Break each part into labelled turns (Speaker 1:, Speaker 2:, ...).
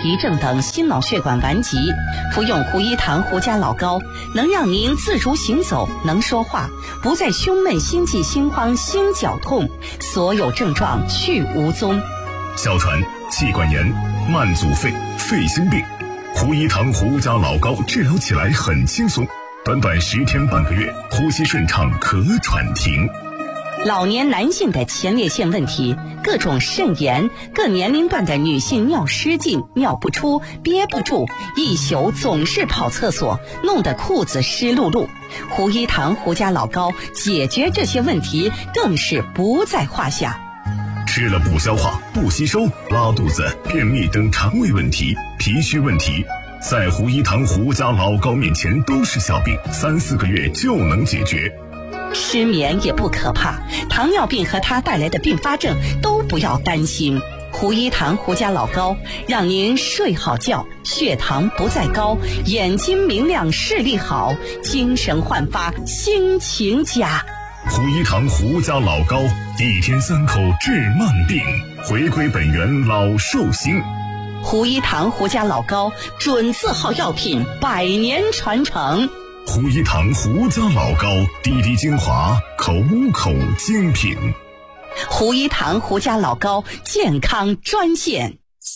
Speaker 1: 遗症等心脑血管顽疾。服用胡一堂胡家老膏，能让您自如行走，能说话，不再胸闷、心悸、心慌、心绞痛，所有症状去无踪。
Speaker 2: 哮喘、气管炎、慢阻肺、肺心病，胡一堂胡家老膏治疗起来很轻松，短短10天半个月，呼吸顺畅，咳喘停。
Speaker 1: 老年男性的前列腺问题，各种肾炎，各年龄段的女性尿失禁、尿不出、憋不住，一宿总是跑厕所，弄得裤子湿漉漉。胡一堂胡家老膏解决这些问题更是不在话下。
Speaker 2: 吃了不消化、不吸收、拉肚子、便秘等肠胃问题、脾虚问题，在胡一堂胡家老膏面前都是小病，3、4个月就能解决。
Speaker 1: 失眠也不可怕，糖尿病和它带来的并发症都不要担心。胡一堂胡家老膏让您睡好觉，血糖不再高，眼睛明亮，视力好，精神焕发，心情佳。
Speaker 2: 胡一堂胡家老膏，1天3口治慢病，回归本源老寿星。
Speaker 1: 胡一堂胡家老膏准字号药品，100年传承。
Speaker 2: 胡一堂胡家老膏，滴滴精华，口口精品。
Speaker 1: 胡一堂胡家老膏健康专线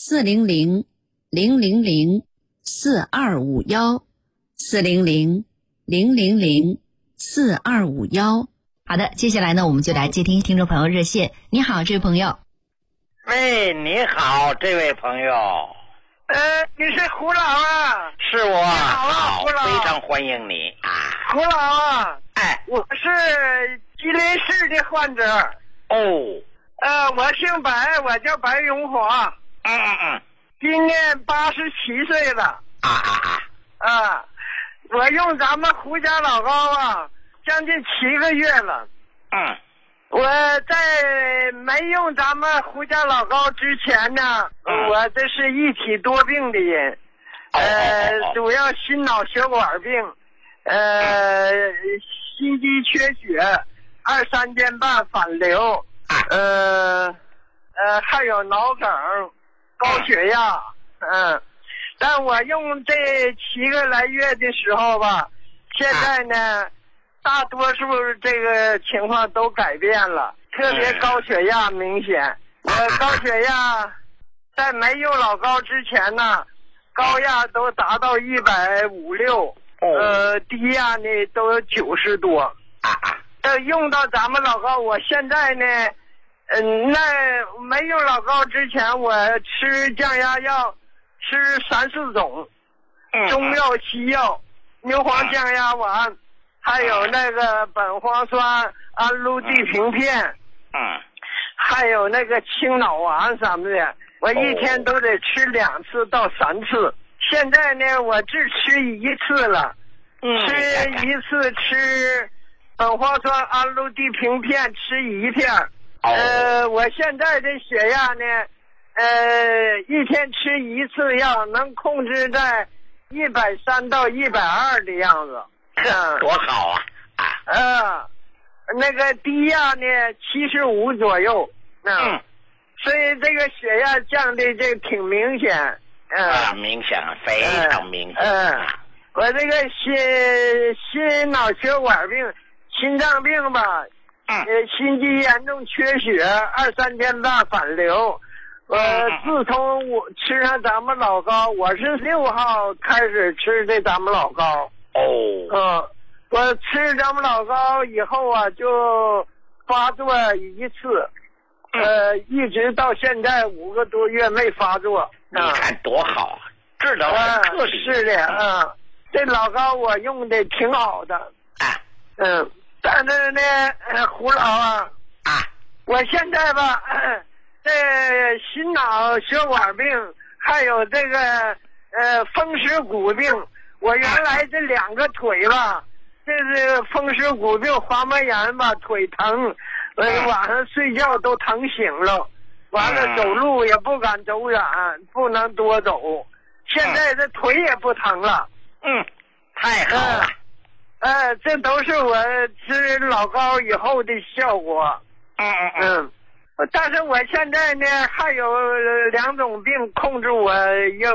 Speaker 3: 400-000-4251，400-000-4251。好的，接下来呢，我们就来接听听众朋友热线。你好，这位朋友。
Speaker 4: 喂，你好，这位朋友。
Speaker 5: 你是胡老啊？
Speaker 4: 是我。
Speaker 5: 好，胡老，
Speaker 4: 非常欢迎你啊。
Speaker 5: 胡老啊，
Speaker 4: 哎，
Speaker 5: 我是吉林市的患者。
Speaker 4: 哦。
Speaker 5: 我姓白，我叫白荣华。今年87岁了。我用咱们胡家老膏啊，将近7个月了。我在没用咱们胡家老膏之前呢，我这是一体多病的人，主要心脑血管病，心肌缺血，2、3间半反流，还有脑梗、高血压，但我用这7个来月的时候吧，现在呢，大多数这个情况都改变了，特别高血压明显。高血压在没用老膏之前呢，高压都达到150、6，低压呢都有90多。用到咱们老膏，我现在呢，那没用老膏之前，我吃降压药，吃3、4种，中药、西药，牛黄降压丸。还有那个苯磺酸氨氯地平片，还有那个清脑丸什么的，我一天都得吃2次到3次。现在呢，我只吃1次了，吃1次吃苯磺酸氨氯地平片吃1片。我现在的血压呢，一天吃1次药能控制在130到120的样子。
Speaker 4: 多好啊！
Speaker 5: 那个低压呢75左右，所以这个血压降的这个挺明显，
Speaker 4: 明显，非常明显。
Speaker 5: 我这个心脑血管病、心脏病吧，心肌严重缺血，2、3间半反流。自从我吃上咱们老膏，我是6号开始吃的咱们老膏。我吃咱们老膏以后啊，就发作1次，一直到现在5个多月没发作。
Speaker 4: 你看多好啊，治疗很彻底。
Speaker 5: 是的，这老膏我用的挺好的。但是呢，胡老啊，我现在吧，这心脑血管病，还有这个风湿骨病。我原来这2个腿吧，这是风湿骨病、滑膜炎吧，腿疼，晚上睡觉都疼醒了，完了走路也不敢走远，不能多走。现在这腿也不疼了。
Speaker 4: 太好了。
Speaker 5: 这都是我吃老膏以后的效果。但是我现在呢，还有2种病控制我